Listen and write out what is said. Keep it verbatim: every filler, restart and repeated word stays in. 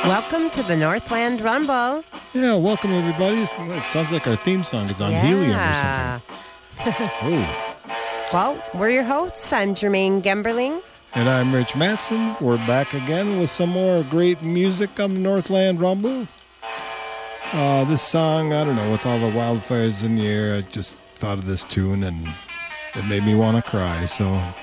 Welcome to the Northland Rumble. Yeah, welcome everybody. It sounds like our theme song is on yeah. helium or something. Oh. Well, we're your hosts. I'm Jermaine Gemberling. And I'm Rich Matson. We're back again with some more great music on the Northland Rumble. Uh, this song, I don't know, with all the wildfires in the air, I just thought of this tune and it made me want to cry. So